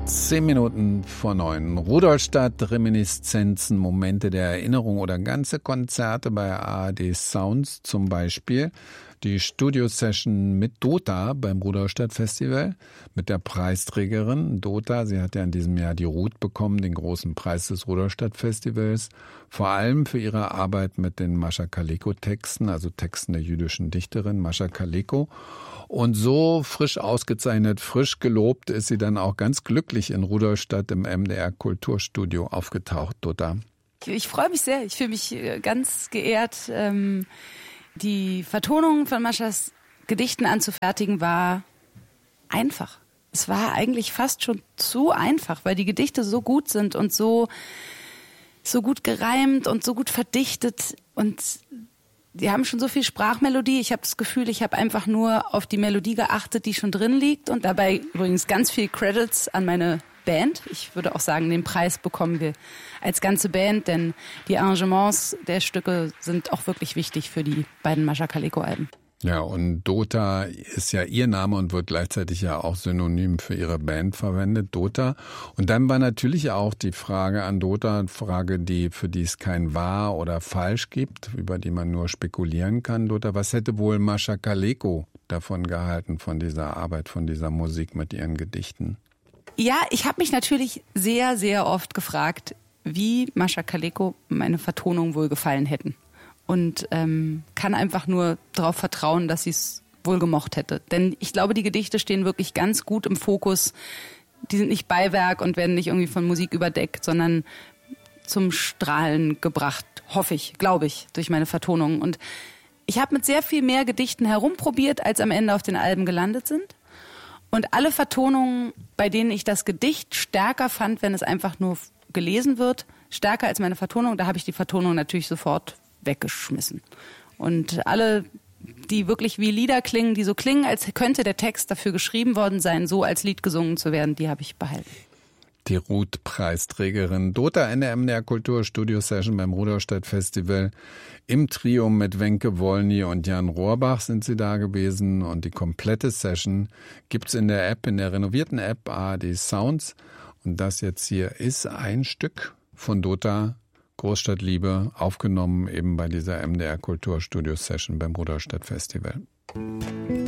10 Minuten vor 9. Rudolstadt, Reminiszenzen, Momente der Erinnerung oder ganze Konzerte bei ARD Sounds zum Beispiel. Die Studio-Session mit Dota beim Rudolstadt Festival, mit der Preisträgerin Dota. Sie hat ja in diesem Jahr die Ruth bekommen, den großen Preis des Rudolstadt Festivals. Vor allem für ihre Arbeit mit den Mascha Kaleko-Texten, also Texten der jüdischen Dichterin Mascha Kaleko. Und so frisch ausgezeichnet, frisch gelobt ist sie dann auch ganz glücklich in Rudolstadt im MDR Kulturstudio aufgetaucht, Dota. Ich freue mich sehr. Ich fühle mich ganz geehrt. Die Vertonung von Maschas Gedichten anzufertigen war einfach. Es war eigentlich fast schon zu einfach, weil die Gedichte so gut sind und so gut gereimt und so gut verdichtet und die haben schon so viel Sprachmelodie. Ich habe das Gefühl, ich habe einfach nur auf die Melodie geachtet, die schon drin liegt und dabei übrigens ganz viel Credits an meine Band. Ich würde auch sagen, den Preis bekommen wir als ganze Band, denn die Arrangements der Stücke sind auch wirklich wichtig für die beiden Mascha Kaleko-Alben. Ja, und Dota ist ja ihr Name und wird gleichzeitig ja auch synonym für ihre Band verwendet, Dota. Und dann war natürlich auch die Frage an Dota, Frage, für die es kein wahr oder falsch gibt, über die man nur spekulieren kann. Dota, was hätte wohl Mascha Kaleko davon gehalten, von dieser Arbeit, von dieser Musik mit ihren Gedichten? Ja, ich habe mich natürlich sehr, sehr oft gefragt, wie Mascha Kaleko meine Vertonung wohl gefallen hätten. Und kann einfach nur darauf vertrauen, dass sie es wohl gemocht hätte. Denn ich glaube, die Gedichte stehen wirklich ganz gut im Fokus. Die sind nicht Beiwerk und werden nicht irgendwie von Musik überdeckt, sondern zum Strahlen gebracht, hoffe ich, glaube ich, durch meine Vertonung. Und ich habe mit sehr viel mehr Gedichten herumprobiert, als am Ende auf den Alben gelandet sind. Und alle Vertonungen, bei denen ich das Gedicht stärker fand, wenn es einfach nur gelesen wird, stärker als meine Vertonung, da habe ich die Vertonung natürlich sofort weggeschmissen. Und alle, die wirklich wie Lieder klingen, die so klingen, als könnte der Text dafür geschrieben worden sein, so als Lied gesungen zu werden, die habe ich behalten. Die Ruth-Preisträgerin Dota in der MDR Kultur-Studio-Session beim Rudolstadt Festival. Im Trio mit Wenke Wollny und Jan Rohrbach sind sie da gewesen. Und die komplette Session gibt's in der App, in der renovierten App ARD Sounds. Und das jetzt hier ist ein Stück von Dota, Großstadtliebe, aufgenommen eben bei dieser MDR Kulturstudio-Session beim Rudolstadt Festival.